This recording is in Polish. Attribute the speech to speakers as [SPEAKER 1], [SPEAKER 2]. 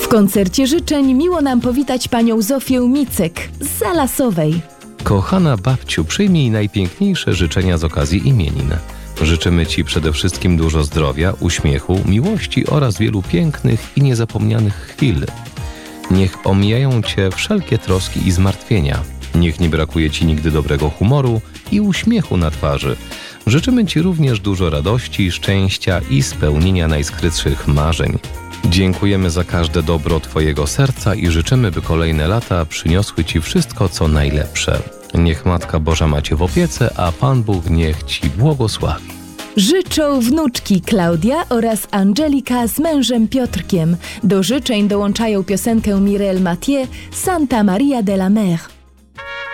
[SPEAKER 1] W koncercie życzeń miło nam powitać panią Zofię Micek z Zalasowej.
[SPEAKER 2] Kochana babciu, przyjmij najpiękniejsze życzenia z okazji imienin. Życzymy Ci przede wszystkim dużo zdrowia, uśmiechu, miłości oraz wielu pięknych i niezapomnianych chwil. Niech omijają Cię wszelkie troski i zmartwienia. Niech nie brakuje Ci nigdy dobrego humoru i uśmiechu na twarzy. Życzymy Ci również dużo radości, szczęścia i spełnienia najskrytszych marzeń. Dziękujemy za każde dobro Twojego serca i życzymy, by kolejne lata przyniosły Ci wszystko, co najlepsze. Niech Matka Boża ma Cię w opiece, a Pan Bóg niech Ci błogosławi.
[SPEAKER 1] Życzą wnuczki Klaudia oraz Angelika z mężem Piotrkiem. Do życzeń dołączają piosenkę Mireille Mathieu, Santa Maria de la Mer.